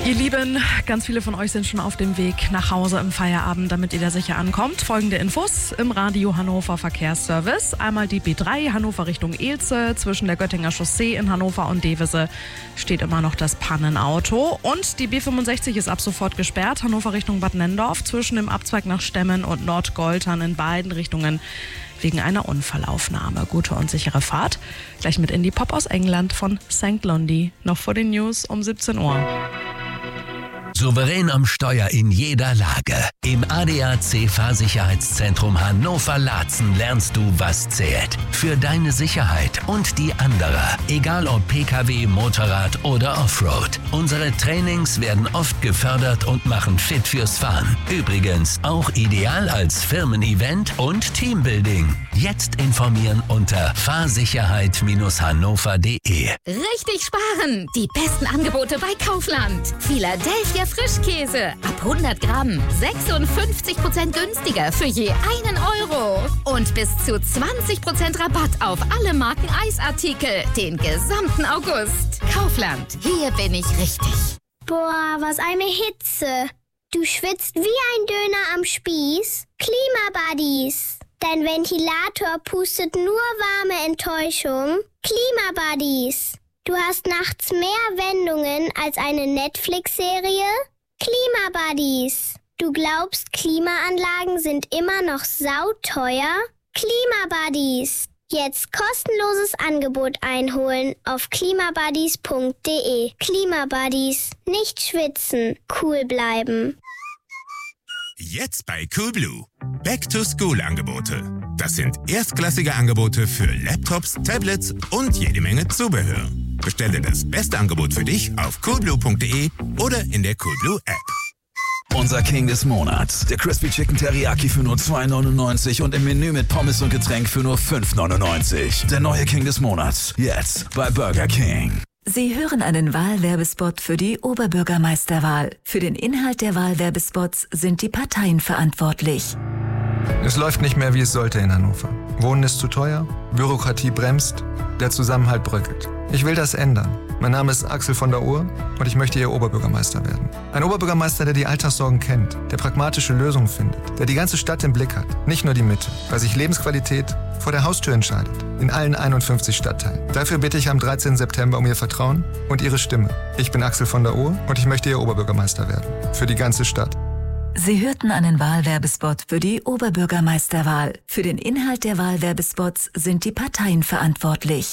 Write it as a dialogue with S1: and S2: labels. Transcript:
S1: Ihr Lieben, ganz viele von euch sind schon auf dem Weg nach Hause im Feierabend, damit ihr da sicher ankommt. Folgende Infos im Radio Hannover Verkehrsservice. Einmal die B3 Hannover Richtung Elze. Zwischen der Göttinger Chaussee in Hannover und Devese steht immer noch das Pannenauto. Und die B65 ist ab sofort gesperrt. Hannover Richtung Bad Nendorf zwischen dem Abzweig nach Stemmen und Nordgoltern in beiden Richtungen wegen einer Unfallaufnahme. Gute und sichere Fahrt. Gleich mit Indie Pop aus England von St. Lundy. Noch vor den News um 17 Uhr.
S2: Souverän am Steuer in jeder Lage. Im ADAC Fahrsicherheitszentrum Hannover-Laatzen lernst du, was zählt. Für deine Sicherheit und die anderer. Egal ob Pkw, Motorrad oder Offroad. Unsere Trainings werden oft gefördert und machen fit fürs Fahren. Übrigens auch ideal als Firmen-Event und Teambuilding. Jetzt informieren unter fahrsicherheit-hannover.de.
S3: Richtig sparen! Die besten Angebote bei Kaufland. Philadelphia Frischkäse. Ab 100 Gramm 56% günstiger für je 1 Euro. Und bis zu 20% Rabatt auf alle Marken Eisartikel. Den gesamten August. Kaufland. Hier bin ich richtig.
S4: Boah, was eine Hitze. Du schwitzt wie ein Döner am Spieß. Klimabuddies. Dein Ventilator pustet nur warme Enttäuschung. Klimabuddies. Du hast nachts mehr Wendungen als eine Netflix-Serie? Klimabuddies. Du glaubst, Klimaanlagen sind immer noch sauteuer? Klimabuddies. Jetzt kostenloses Angebot einholen auf klimabuddies.de. Klimabuddies. Nicht schwitzen, cool bleiben.
S5: Jetzt bei Coolblue. Back-to-School-Angebote. Das sind erstklassige Angebote für Laptops, Tablets und jede Menge Zubehör. Bestelle das beste Angebot für dich auf coolblue.de oder in der Coolblue App.
S6: Unser King des Monats. Der Crispy Chicken Teriyaki für nur 2,99 und im Menü mit Pommes und Getränk für nur 5,99. Der neue King des Monats. Jetzt bei Burger King.
S7: Sie hören einen Wahlwerbespot für die Oberbürgermeisterwahl. Für den Inhalt der Wahlwerbespots sind die Parteien verantwortlich.
S8: Es läuft nicht mehr, wie es sollte in Hannover. Wohnen ist zu teuer, Bürokratie bremst, der Zusammenhalt bröckelt. Ich will das ändern. Mein Name ist Axel von der Ohr und ich möchte Ihr Oberbürgermeister werden. Ein Oberbürgermeister, der die Alltagssorgen kennt, der pragmatische Lösungen findet, der die ganze Stadt im Blick hat, nicht nur die Mitte, weil sich Lebensqualität vor der Haustür entscheidet, in allen 51 Stadtteilen. Dafür bitte ich am 13. September um Ihr Vertrauen und Ihre Stimme. Ich bin Axel von der Ohr und ich möchte Ihr Oberbürgermeister werden. Für die ganze Stadt.
S7: Sie hörten einen Wahlwerbespot für die Oberbürgermeisterwahl. Für den Inhalt der Wahlwerbespots sind die Parteien verantwortlich.